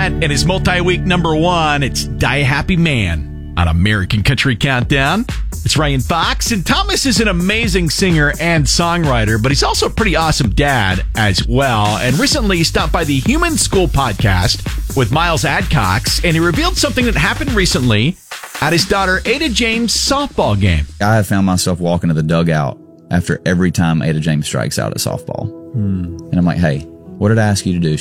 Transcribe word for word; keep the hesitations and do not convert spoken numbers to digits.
And his multi-week number one, it's Die Happy Man on American Country Countdown. It's Ryan Fox, and Thomas is an amazing singer and songwriter, but he's also a pretty awesome dad as well. And recently he stopped by the Human School podcast with Miles Adcox, and he revealed something that happened recently at his daughter Ada James' softball game. I have found myself walking to the dugout after every time Ada James strikes out at softball. Hmm. And I'm like, hey, what did I ask you to do?